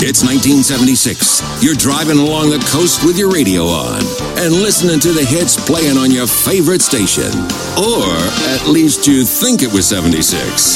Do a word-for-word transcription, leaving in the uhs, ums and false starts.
It's nineteen seventy-six. You're driving along the coast with your radio on and listening to the hits playing on your favorite station. Or at least you think it was seventy-six.